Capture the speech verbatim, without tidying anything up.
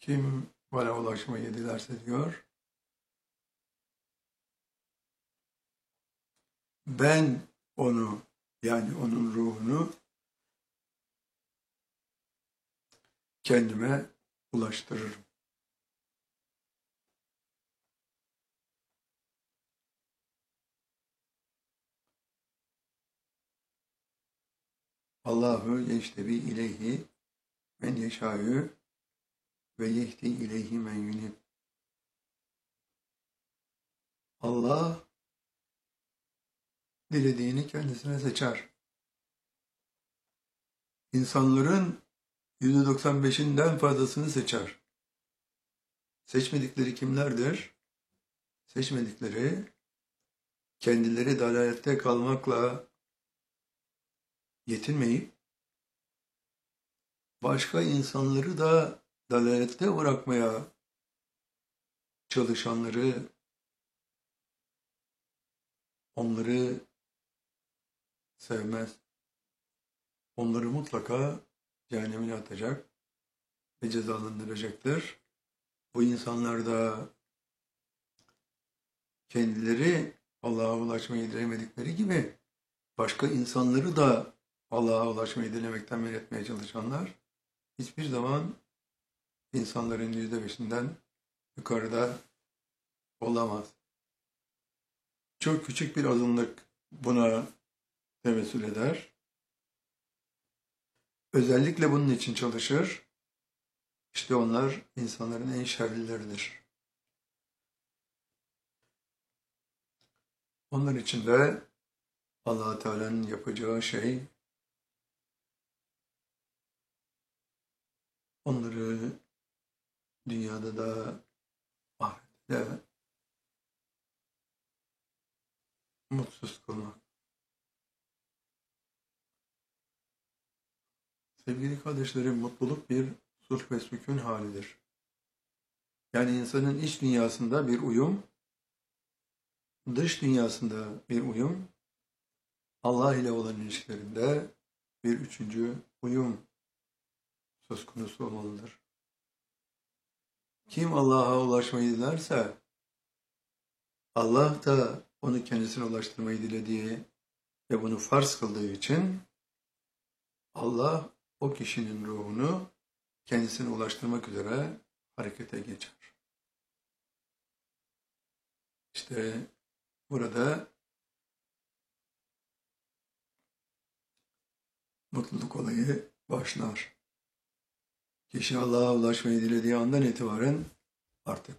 Kim bana ulaşmayı dilerse diyor, ben onu, yani onun ruhunu kendime ulaştırırım. Allahu yeştebi ileyhi men yeşâ'ü ve yehdi ileyhi men yunib. Allah dilediğini kendisine seçer. İnsanların yüzde doksan beşinden fazlasını seçer. Seçmedikleri kimlerdir? Seçmedikleri kendileri dalalette kalmakla yetinmeyip başka insanları da dalalette bırakmaya çalışanları, onları sevmez. Onları mutlaka cehennemine atacak ve cezalandıracaktır. Bu insanlar da kendileri Allah'a ulaşmayı dilemedikleri gibi başka insanları da Allah'a ulaşmayı dilemekten men etmeye çalışanlar hiçbir zaman insanların yüzde beşinden yukarıda olamaz. Çok küçük bir azınlık buna temessül eder. Özellikle bunun için çalışır. İşte onlar insanların en şerlileridir. Onlar için de Allah Teala'nın yapacağı şey onları dünyada da ahirette de mutsuz kılmak. Sevgili kardeşlerim, mutluluk bir sulh ve sükun halidir. Yani insanın iç dünyasında bir uyum, dış dünyasında bir uyum, Allah ile olan ilişkilerinde bir üçüncü uyum söz konusu olmalıdır. Kim Allah'a ulaşmayı dilerse, Allah da onu kendisine ulaştırmayı dilediği ve bunu farz kıldığı için Allah o kişinin ruhunu kendisine ulaştırmak üzere harekete geçer. İşte burada mutluluk olayı başlar. Kişi Allah'a ulaşmayı dilediği andan itibaren artık